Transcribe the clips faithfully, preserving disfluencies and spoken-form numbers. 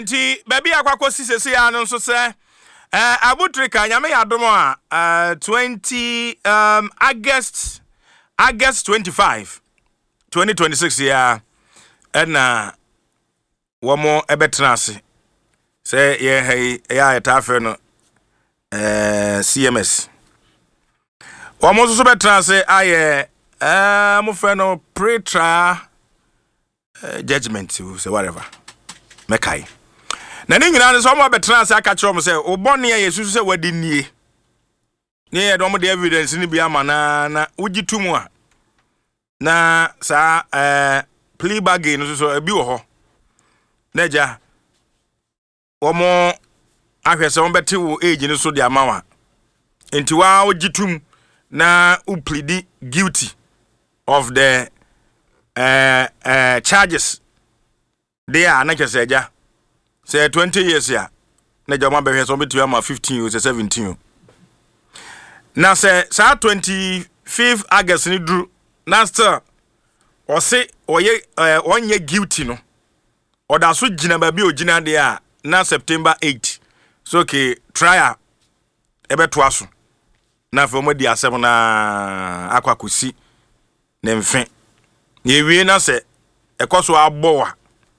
Nti baby akwakosi sese ya no so se eh abutrika nyame yadomo a uh, twenty um August August twenty-fifth twenty twenty-six ya na womo ebetra ase se ye hey ya etafe no eh C M S womo so betra ase aye eh mo fe no pre-trial uh, judgment so whatever mekai na ni nyina ne so mo betra ase aka kire mo se obone ya yesu se wadi nie ne ye do mo de evidence ni bia mana na ugitumu a na sa eh plea bargain no so abi wo ho na ja womo ahwese won bete wo age ni so de amawa enti wa ugitum na u plead guilty of the uh, uh, charges they are na kese ja say twenty years ya na jama be hweso betu ama fifteen years seventeen na say sa twenty-fifth August ni dru na still o se oye onye guilty no oda so gina ba bi ogina de a na September eighth so okay trial ebeto aso na fe mo di asem na akwakosi ne mfe ye wie na se ekoso abowa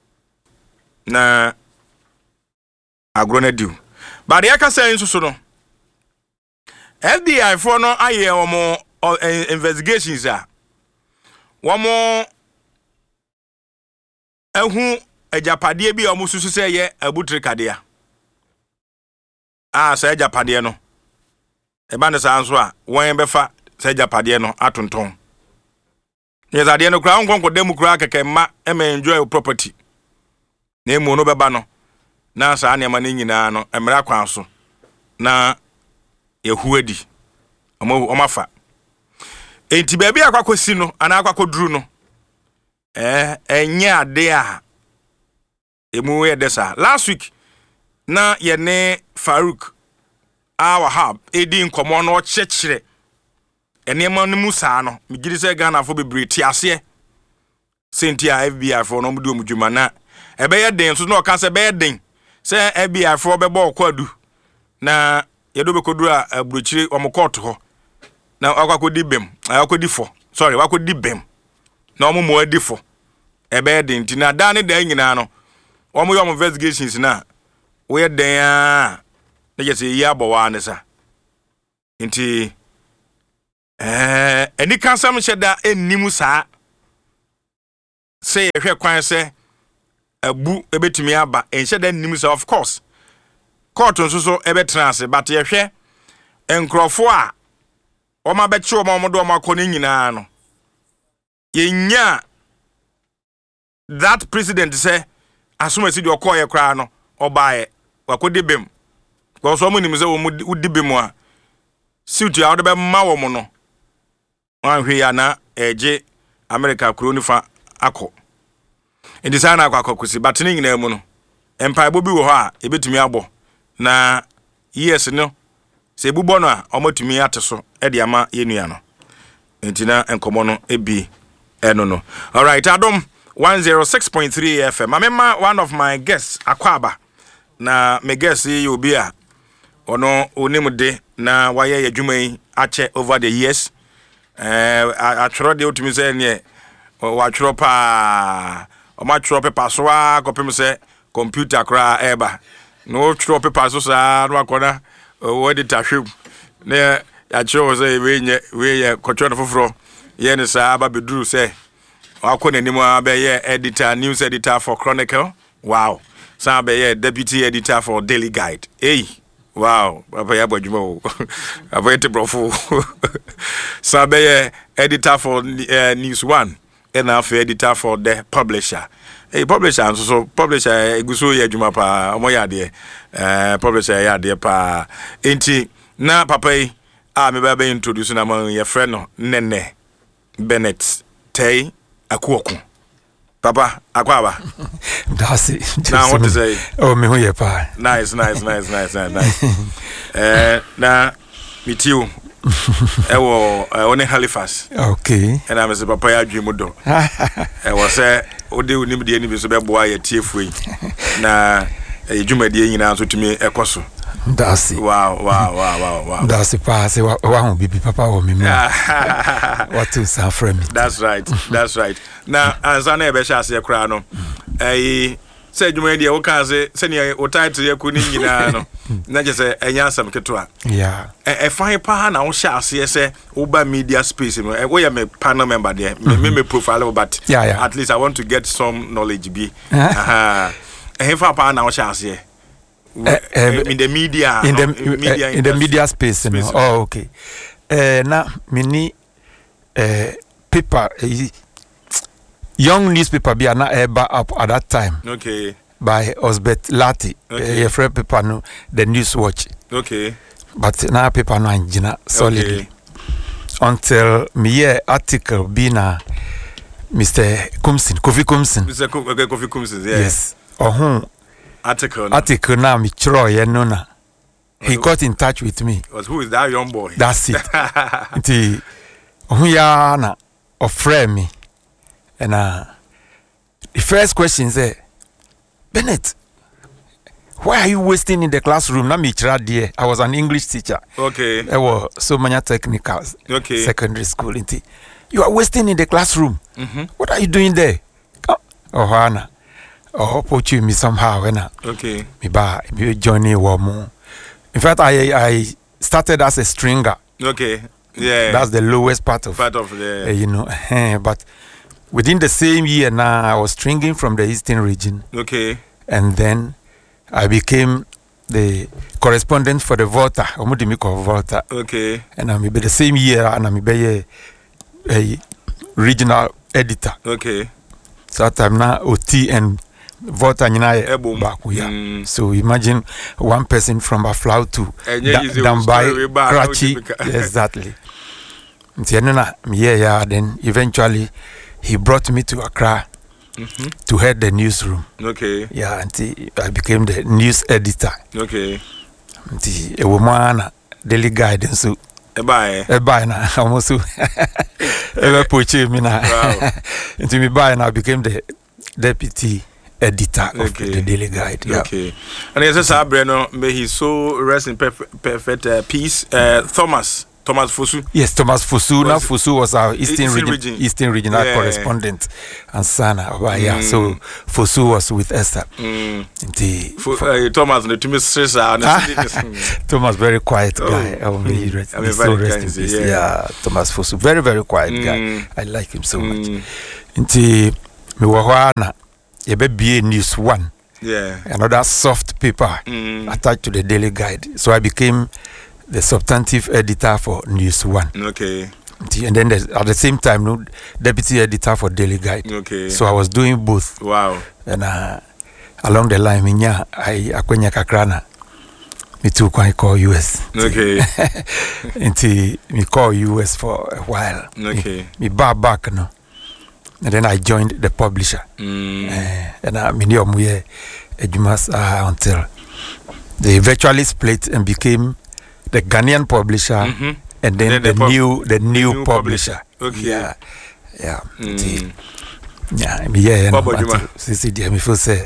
na agrona diu but ya ka say nso so no F B I for no aye omo investigations a womo ehu ejapade bi omo susu se ye abutrikade a sa ejapade no e ba ne sa anso a won befa sa ejapade no atonton ye zade no kra nkonko dem kra keke ma e ma enjoy property na emu no beba no na sa ne ma ne nyina no emra kwan so na yehuadi omo omafa enti baabi akwakosi no ana akwakoduru no eh enye ade a emu ye desa last week na ye ne Farouk Awahab edi nkomo no chechire enema no musa no migiri se Ghana fo bebre ti ase sentia F B I fo no mudi omudwuma na ebe ye den so no ka se be ye den se F B I fo bebo okwadu na yedo bekoduru a abrochire omokot ho na akwakodi bem akwakodi fo sorry akwakodi bem na omomo adi fo ebe ye den ti na da ne da nyina no omo yo investigations na we den a na je se yi abowa ne sa nti eh eni kansam sheda ennimu saa say ehwe kwan se abu ebetumi aba ensheda ennimu saa of course court nso so ebetra ase but ehwe enkrofo a o ma bechi o ma omodo o makoni nyina no yenya that president say asuma si de okoye kra no obae wakodi bem ko so mo nim se wo udi bem a suit ya wo be ma wo mo no wanhwe ya na eje America kro nifa akọ indi sana akọ akokusi but ni nyina mu no empire bobi wo ho a ebetumi abo na yes no se bubo no a omotumi ateso e de ama yenua no entina enkomo no ebi eno no. All right, Adom one oh six point three F M. Amema one of my guests Akwaba na me guest yi obi a ono onimude na waye adwuma yi ache over the years. Eh atworo de otumi se ne wa tworo pa o ma tworo paper so a kopem se computer kra eba no tworo paper so sa no akona o de tahwem ne ya tworo se we nye we ye kotwo foforo ye ne sa aba beduru se akona nimu abaye editor news editor for Chronicle. Wow. Sa abaye deputy editor for Daily Guide. Hey. Wow, papa ya bojuma avoete brofo sabe editor for uh, News One and after editor for the publisher. Hey, publisher so, so publisher eguso ya juma pa omo ya de eh publisher ya de pa enti na papa yi a me ba be introduce na ma ye friend no Nene Bennett Tay Akuoku. Papa, Akwaba. That's it. Now what to say? Oh, me who you pa. Nice, nice, nice, nice, nice, nice. Eh, na meet you. I was only Halifax. Okay. And I was a papa dream do. I was say, "Oh, they would need the enemy so be boy a T F. Na eh dwumadie nyina so tumi ekoso That's it. Wow, wow, wow, wow, wow. That's it. Pass. Wa wa bibi papa wa mi. What to say from me? That's right. That's right. Now, as I never shall say, Crano, eh, said you made your okaze, send you or tied to your kuning, not just a yansam ketua. Yeah. A fine pan, I shall see, say, Uber media space. We am a panel member there, me profile, but yeah, yeah. At least I want to get some knowledge. Be. Uh-huh. A half pan, I shall say. Uh, uh, in the media, in the, no, in, media uh, in the media space, space you know? Oh, okay. Uh, now, many uh, paper, uh, young newspaper, be na eba up at that time. Okay. By Osbert Lati, okay. uh, a friend paper no the News Watch. Okay. But now paper no engineer solidly okay. Until me article be na Mister Kumsin, Kofi Kumsin. Mister Ko- okay, Kofi Kumsin, yeah. Yes. Oh, article no. article now me chro ye no na he got in touch with me. Was who is that young boy? That's it. Nti oh ya na offer me and uh the first question say Bennett, why are you wasting in the classroom? Na me chra there. I was an English teacher. Okay. There were so many technicals. Okay. Secondary school nti you are wasting in the classroom. Mm-hmm. What are you doing there? Oh, oh Hana. Oh, put you me somehow, when I okay. Me ba me journey womu. In fact, I I started as a stringer. Okay, yeah. That's the lowest part of part of the uh, you know. But within the same year now, I was stringing from the eastern region. Okay. And then I became the correspondent for the Volta. Omudimiko Volta. Okay. And I'm be the same year, and I'm be a, a regional editor. Okay. So that time now O T and Volta nyina bakuya. Mm. So imagine one person from Aflau to Dambai, Karachi. Exactly. Yeah, yeah. Then eventually he brought me to Accra mm-hmm. to head the newsroom. Okay. Yeah, until I became the news editor. Okay. Until a woman daily guidance. So Bye. Bye na almost ever push me na. Until me bye and I became the deputy editor of okay. the Daily Guide. Yeah. Okay. And as I said, may he so rest in perfect, perfect uh, peace. Uh, Thomas. Thomas Fosu. Yes, Thomas Fosu. Now Fosu was our Eastern, Eastern region, region. Eastern regional yeah. correspondent and Sana. Mm. Yeah, so Fosu was with Esther. Mm. The, F- uh, Thomas, the Thomas, Thomas, very quiet oh. guy. Oh, mm. he rest, I mean, so rest in peace. Yeah. yeah, Thomas Fosu, very very quiet mm. guy. I like him so much. Mm. Nti me wawana yebe B A News One. Yeah. Another soft paper mm. attached to the Daily Guide. So I became the substantive editor for News One. Okay. And then at the same time, no, deputy editor for Daily Guide. Okay. So I was doing both. Wow. And uh, along the line, minya I akwenya kakrana. Me too can call U S. Okay. Until me call U S for a while. Okay. Me, me back back no. And then I joined the publisher. Mm. Uh, and I mean, uh, until they virtually split and became the Ghanaian publisher, mm-hmm. and then, and then the, the pub- new the new, new publisher. publisher. Okay. Yeah, yeah. Mm. Yeah, yeah, yeah. No, Sisi dia mi feel say.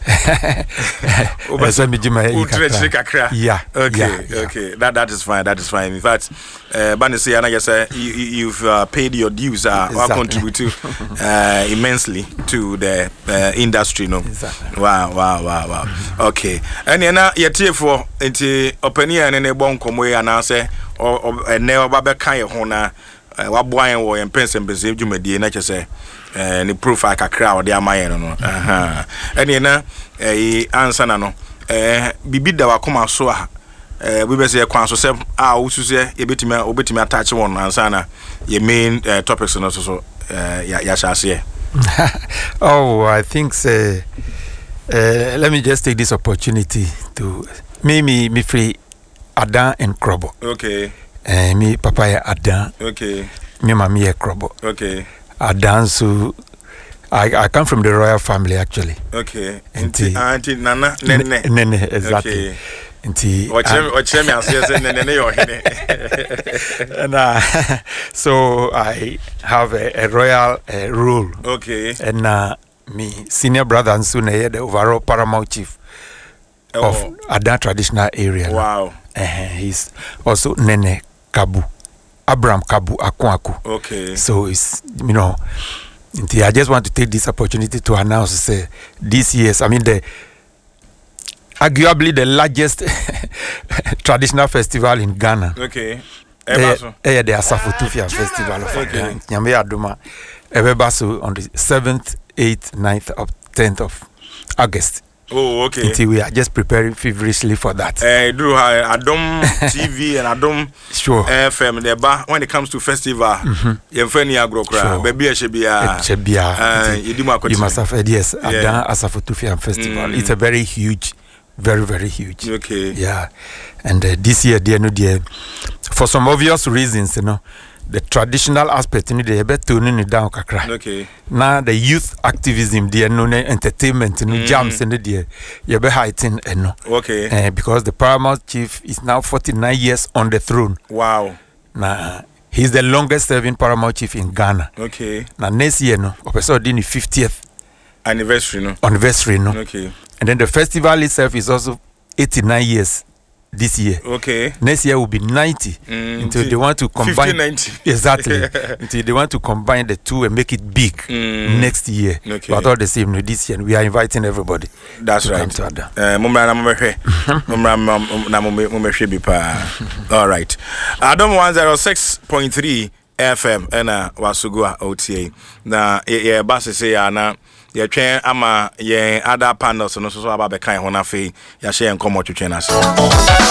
Oba mi jima kakra. Yeah. Okay. Yeah, yeah. Okay. That that is fine. That is fine. In fact, uh, Bani say, and I guess uh, you, you've uh, paid your dues. Uh, exactly. Or contribute to uh, immensely to the uh, industry. No. Exactly. Wow. Wow. Wow. Wow. Mm-hmm. Okay. And then uh, you take for into opinion and a bon komo and answer or a never babe kind of hona. What boy and war and pens and preserve you may nature say. And the profile a crowd, they are my no. Aha. And you know, eh, answer no. Eh, bibi da wa come so ah. Eh, we be say kwan so say ah, wo su say e betimi obetimi attach one answer na your main uh, topics no so so eh ya ya sha say. Oh, I think say uh, let me just take this opportunity to me me me free Adan and Krobo. Okay. Eh, me papa ya Adan. Okay. Me mama ya Krobo. Okay. Adan, so I, I come from the royal family actually. Okay. Auntie Auntie Nana Nene. Nene, exactly. Okay. Auntie. Watch him, watch him, and say Nene your And uh, so I have a, a royal uh, rule. Okay. And uh, me senior brother and soon the overall paramount chief oh. of Ada traditional area. Wow. Uh, he's also Nene Kabu, Abraham Kabu Akwaku. Okay. So it's, you know, I just want to take this opportunity to announce, say, this year's, I mean, the arguably the largest traditional festival in Ghana. Okay. Eh, eh, the Asafotufia Festival of Ghana. Nyame Adoma. Ebebaso on the seventh, eighth, ninth, of tenth of August. Oh, okay. Until we are just preparing feverishly for that. Eh, do uh, Adom T V and Adom sure. F M. When it comes to festival, you sure. Baby, it should be a. It should be a. You must have heard, yes. Adan Asafotufia Festival. Mm. It's a very huge, very very huge. Okay. Yeah, and uh, this year, dear, no, dear, for some obvious reasons, you know. The traditional aspect in the ebe tuning it down kakra. Okay. Now the youth activism, the no entertainment, no mm. jams in the day, you be heightened and no. Okay. Uh, because the paramount chief is now forty-nine years on the throne. Wow. Now he's the longest serving paramount chief in Ghana. Okay. Now next year no, opeso di fiftieth anniversary no. Anniversary no. Okay. And then the festival itself is also eighty-nine years. This year, okay. Next year will be ninety. Mm, until they want to combine ninety. Exactly. Until they want to combine the two and make it big mm. next year. Okay. But all the same, no, this year we are inviting everybody. That's to right. Come to Ada. All right. Adom one zero six point three F M and uh, Wasugua O T A. Na yeah, boss say na. Ye twen ama ye other panels no so so aba be kan ho na fe ya share enkomo twetwen ase